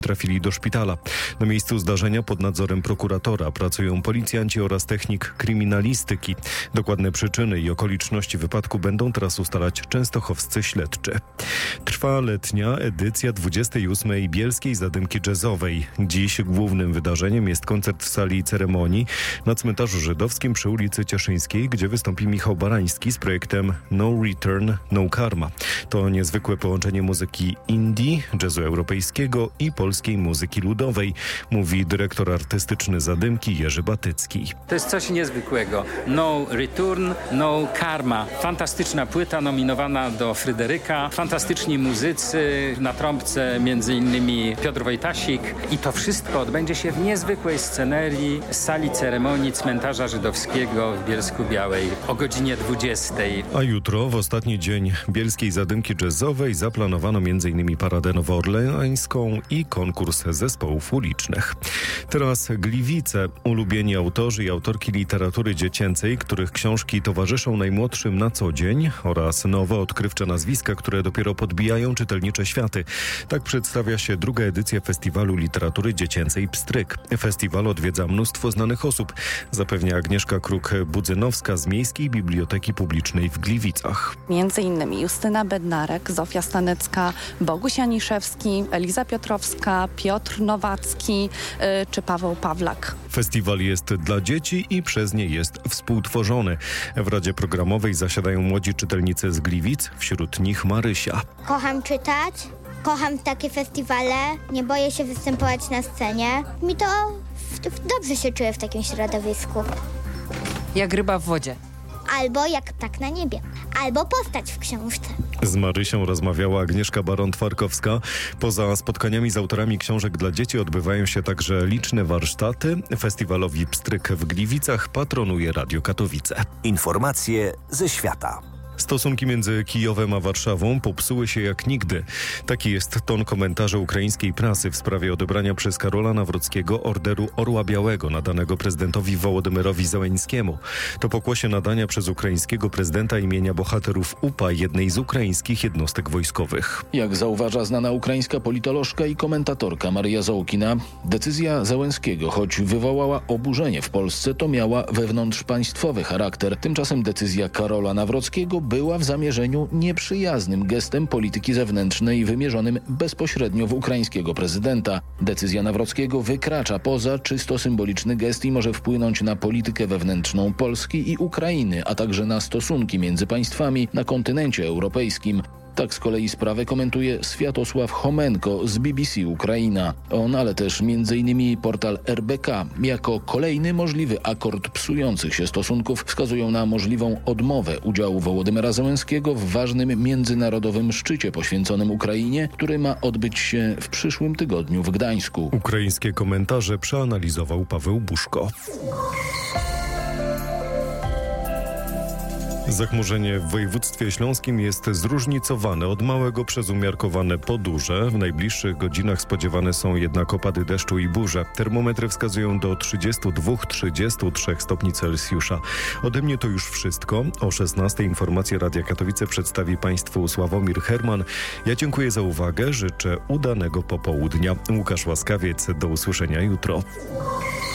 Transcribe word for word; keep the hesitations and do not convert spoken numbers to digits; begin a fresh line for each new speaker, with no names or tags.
trafili do szpitala. Na miejscu zdarzenia pod nadzorem prokuratora pracują policjanci oraz technik kryminalistyki. Dokładne przyczyny i okoliczności wypadku będą teraz ustalać częstochowscy śledczy. Trwa letnia edycja dwudziestej ósmej Bielskiej Zadymki Jazzowej. Dziś głównym wydarzeniem jest koncert w sali ceremonii na cmentarzu żydowskim przy ulicy Cieszyńskiej, gdzie wystąpi Michał Barański z projektem No Return, No Karma. To niezwykłe połączenie muzyki indie, jazzu europejskiego i polskiej muzyki ludowej, mówi dyrektor artystyczny Zadymki Jerzy Batycki.
To jest coś niezwykłego. No Return, No Karma. Fantastyczna płyta nominowana do Fryderyka. Fantastyczni muzycy, na trąbce między innymi Piotr Wojtasik. I to wszystko odbędzie się w niezwykłej scenerii sali ceremonii cmentarza żydowskiego w Bielsku-Białej o godzinie dwudziestej.
A jutro, w ostatni dzień Bielskiej Zadymki Jazzowej, zaplanowano między innymi paradę nowoorleańską i konkurs zespołów ulicznych. Teraz Gliwice. Ulubieni autorzy i autorki literatury dziecięcej, których książki towarzyszą najmłodszym na co dzień, oraz nowe odkrywcze nazwiska, które dopiero podbijają czytelnicze światy. Tak przedstawia się druga edycja Festiwalu Literatury Dziecięcej Pstryk. Festiwal odwiedza mnóstwo znanych osób, zapewnia Agnieszka Kruk-Budzynowska z Miejskiej Biblioteki Publicznej w Gliwicach.
Między innymi Justyna Bednarek, Zofia Stanecka, Boguś Janiszewski, Eliza Piotrowska, Piotr Nowacki yy, czy Paweł Pawlak.
Festiwal jest dla dzieci i przez nie jest współtworzony. W Radzie Programowej zasiadają młodzi czytelnicy z Gliwic, wśród nich Marysia.
Kocham czytać, kocham takie festiwale, nie boję się występować na scenie. Mi to w, w, dobrze się czuję w takim środowisku.
Jak ryba w wodzie.
Albo jak ptak na niebie, albo postać w książce.
Z Marysią rozmawiała Agnieszka Baron-Twarkowska. Poza spotkaniami z autorami książek dla dzieci odbywają się także liczne warsztaty. Festiwalowi Pstryk w Gliwicach patronuje Radio Katowice.
Informacje ze świata.
Stosunki między Kijowem a Warszawą popsuły się jak nigdy. Taki jest ton komentarza ukraińskiej prasy w sprawie odebrania przez Karola Nawrockiego Orderu Orła Białego nadanego prezydentowi Wołodymyrowi Zełenskiemu. To pokłosie nadania przez ukraińskiego prezydenta imienia bohaterów U P A jednej z ukraińskich jednostek wojskowych.
Jak zauważa znana ukraińska politolożka i komentatorka Maryja Zołkina, decyzja Zełenskiego, choć wywołała oburzenie w Polsce, to miała wewnątrzpaństwowy charakter. Tymczasem decyzja Karola Nawrockiego była w zamierzeniu nieprzyjaznym gestem polityki zewnętrznej wymierzonym bezpośrednio w ukraińskiego prezydenta. Decyzja Nawrockiego wykracza poza czysto symboliczny gest i może wpłynąć na politykę wewnętrzną Polski i Ukrainy, a także na stosunki między państwami na kontynencie europejskim. Tak z kolei sprawę komentuje Światosław Homenko z B B C Ukraina. On, ale też między innymi portal R B K, jako kolejny możliwy akord psujących się stosunków wskazują na możliwą odmowę udziału Wołodymyra Zełenskiego w ważnym międzynarodowym szczycie poświęconym Ukrainie, który ma odbyć się w przyszłym tygodniu w Gdańsku.
Ukraińskie komentarze przeanalizował Paweł Buszko. Zachmurzenie w województwie śląskim jest zróżnicowane, od małego przez umiarkowane po duże. W najbliższych godzinach spodziewane są jednak opady deszczu i burze. Termometry wskazują do trzydziestu dwóch do trzydziestu trzech stopni Celsjusza. Ode mnie to już wszystko. O szesnastej informacje Radia Katowice przedstawi Państwu Sławomir Herman. Ja dziękuję za uwagę, życzę udanego popołudnia. Łukasz Łaskawiec, do usłyszenia jutro.